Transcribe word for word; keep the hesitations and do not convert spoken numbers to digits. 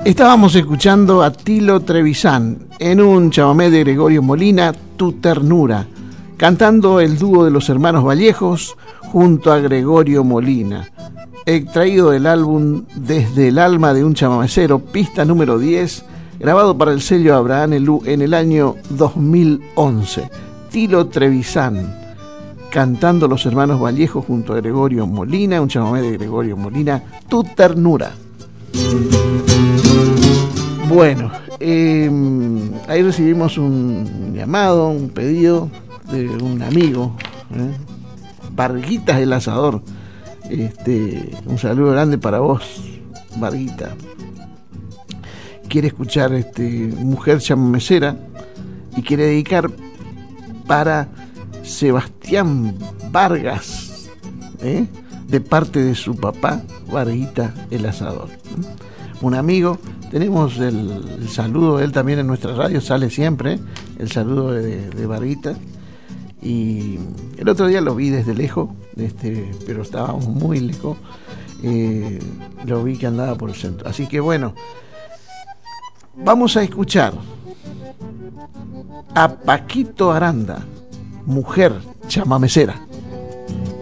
Estábamos escuchando a Tilo Trevisan en un chamamé de Gregorio Molina, Tu Ternura, cantando el dúo de los hermanos Vallejos junto a Gregorio Molina, extraído del álbum Desde el alma de un chamamecero, pista número diez, grabado para el sello Abraham Elú en el año dos mil once. Tilo Trevisan cantando los hermanos Vallejos junto a Gregorio Molina, un chamamé de Gregorio Molina, Tu Ternura. Bueno, eh, ahí recibimos un llamado, un pedido de un amigo, ¿eh? Varguitas el Asador. Este, un saludo grande para vos, Varguita. Quiere escuchar este, Mujer Chamamecera y quiere dedicar para Sebastián Vargas, ¿eh? de parte de su papá, Varguita el Asador. Un amigo. Tenemos el, el saludo de él también en nuestra radio, sale siempre el saludo de, de Varguita. Y el otro día lo vi desde lejos, este, pero estábamos muy lejos. Eh, lo vi que andaba por el centro. Así que bueno, vamos a escuchar a Paquito Aranda, Mujer Chamamecera.